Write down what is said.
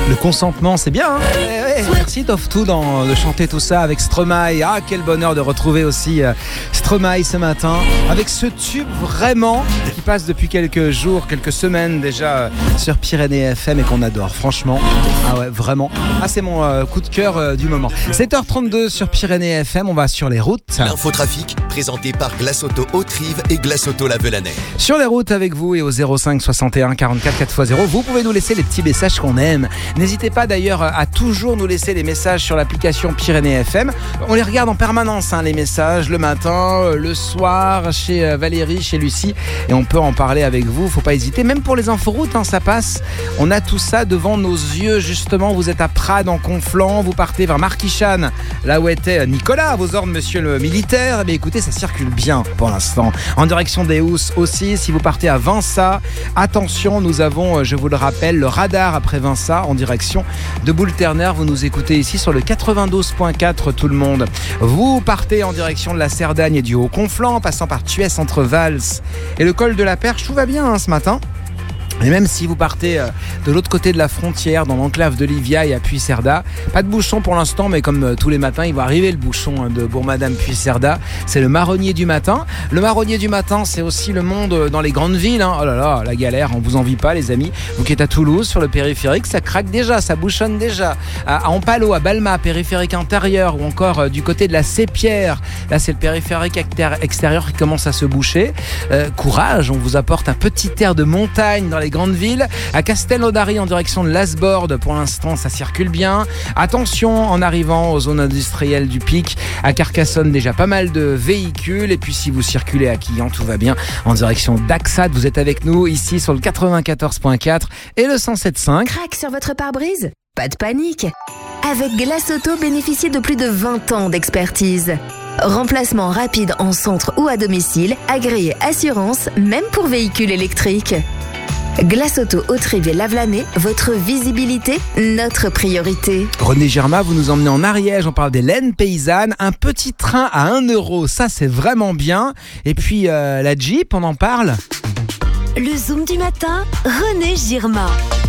Le consentement, c'est bien, hein. Merci Toftou de chanter tout ça avec Stromae. Ah, quel bonheur de retrouver aussi Stromae ce matin avec ce tube vraiment qui passe depuis quelques jours, quelques semaines déjà sur Pyrénées FM et qu'on adore, franchement. Ah ouais, vraiment. Ah, c'est mon coup de cœur du moment. 7h32 sur Pyrénées FM, on va sur les routes. L'infotrafic présenté par Glace Auto Haute-Rive et Glace Auto La Velanais. Sur les routes avec vous et au 05 61 44 4x0, vous pouvez nous laisser les petits messages qu'on aime. N'hésitez pas d'ailleurs à toujours nous laisser les messages sur l'application Pyrénées FM. On les regarde en permanence, les messages, le matin, le soir, chez Valérie, chez Lucie. Et on peut en parler avec vous, faut pas hésiter. Même pour les inforoutes, ça passe. On a tout ça devant nos yeux, justement. Vous êtes à Prades, en Conflans, vous partez vers Marquichane, là où était Nicolas, à vos ordres, monsieur le militaire. Mais écoutez, ça circule bien pour l'instant. En direction des Housses aussi, si vous partez à Vinça, attention, nous avons, je vous le rappelle, le radar après Vinça en direction de Boule-Ternaire. Vous nous écoutez ici sur le 92.4 tout le monde. Vous partez en direction de la Cerdagne et du Haut-Conflans, en passant par Thuès entre Vals et le col de la Perche. Tout va bien ce matin. Et même si vous partez de l'autre côté de la frontière, dans l'enclave de Liviaille à Puy-Cerda, pas de bouchon pour l'instant, mais comme tous les matins, il va arriver le bouchon de Bourg-Madame Puy-Cerda. C'est le marronnier du matin. Le marronnier du matin, c'est aussi le monde dans les grandes villes. Oh là là, la galère, on vous envie pas les amis. Vous qui êtes à Toulouse, sur le périphérique, ça craque déjà, ça bouchonne déjà. À Ampalo, à Balma, périphérique intérieur, ou encore du côté de la Sépierre. Là, c'est le périphérique extérieur qui commence à se boucher. Courage, on vous apporte un petit air de montagne dans les grandes villes. À Castelnaudary en direction de Lasborde, pour l'instant ça circule bien. Attention en arrivant aux zones industrielles du Pic. À Carcassonne, déjà pas mal de véhicules. Et puis si vous circulez à Quillan, tout va bien. En direction d'Axat, vous êtes avec nous ici sur le 94.4 et le 107.5. Crac sur votre pare-brise ? Pas de panique. Avec Glace Auto, bénéficiez de plus de 20 ans d'expertise. Remplacement rapide en centre ou à domicile, agréé assurance, même pour véhicules électriques. Glace Auto Haute-Rive et La Velanais, votre visibilité, notre priorité. René Germain, vous nous emmenez en Ariège, on parle des laines paysannes, un petit train à 1 euro, ça c'est vraiment bien. Et puis la Jeep, on en parle. Le Zoom du matin, René Girma.